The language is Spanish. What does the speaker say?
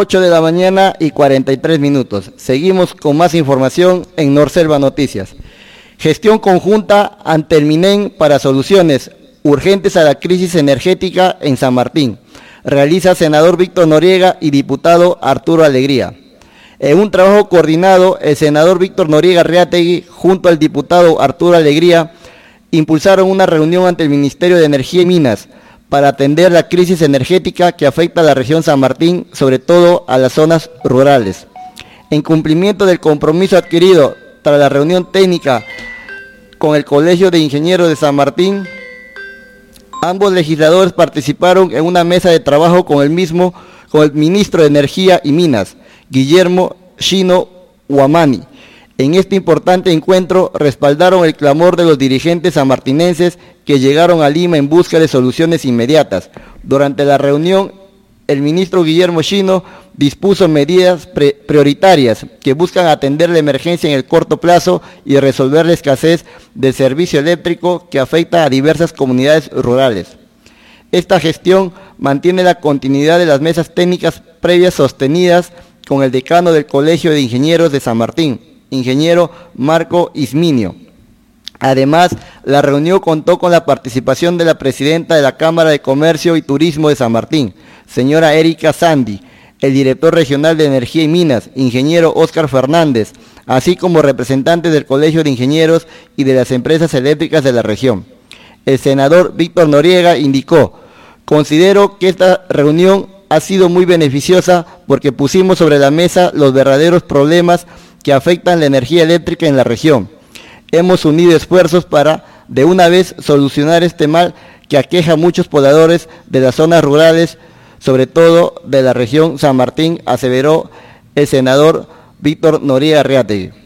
8 de la mañana y 43 minutos. Seguimos con más información en Norselva Noticias. Gestión conjunta ante el MINEN para soluciones urgentes a la crisis energética en San Martín. Realiza senador Víctor Noriega y diputado Arturo Alegría. En un trabajo coordinado, el senador Víctor Noriega Arreategui junto al diputado Arturo Alegría impulsaron una reunión ante el Ministerio de Energía y Minas para atender la crisis energética que afecta a la región San Martín, sobre todo a las zonas rurales. En cumplimiento del compromiso adquirido tras la reunión técnica con el Colegio de Ingenieros de San Martín, ambos legisladores participaron en una mesa de trabajo con el ministro de Energía y Minas, Guillermo Shino Huamani. En este importante encuentro respaldaron el clamor de los dirigentes sanmartinenses que llegaron a Lima en busca de soluciones inmediatas. Durante la reunión, el ministro Guillermo Shino dispuso medidas prioritarias que buscan atender la emergencia en el corto plazo y resolver la escasez del servicio eléctrico que afecta a diversas comunidades rurales. Esta gestión mantiene la continuidad de las mesas técnicas previas sostenidas con el decano del Colegio de Ingenieros de San Martín, ingeniero Marco Isminio. Además, la reunión contó con la participación de la presidenta de la Cámara de Comercio y Turismo de San Martín, señora Erika Sandi, el director regional de Energía y Minas, ingeniero Óscar Fernández, así como representantes del Colegio de Ingenieros y de las empresas eléctricas de la región. El senador Víctor Noriega indicó: considero que esta reunión ha sido muy beneficiosa porque pusimos sobre la mesa los verdaderos problemas que afectan la energía eléctrica en la región. Hemos unido esfuerzos para, de una vez, solucionar este mal que aqueja a muchos pobladores de las zonas rurales, sobre todo de la región San Martín, aseveró el senador Víctor Noriega Arreategui.